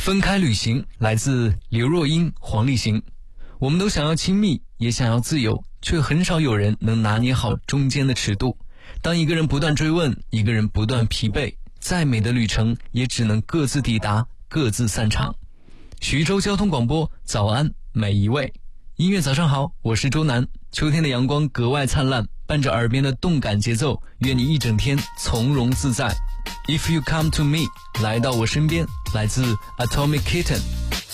分开旅行来自刘若英、黄立行。我们都想要亲密，也想要自由，却很少有人能拿捏好中间的尺度。当一个人不断追问，一个人不断疲惫，再美的旅程也只能各自抵达，各自散场。徐州交通广播，早安每一位。音乐早上好，我是周南。秋天的阳光格外灿烂，伴着耳边的动感节奏，愿你一整天从容自在。If you come to me， 来到我身边，来自 Atomic Kitten。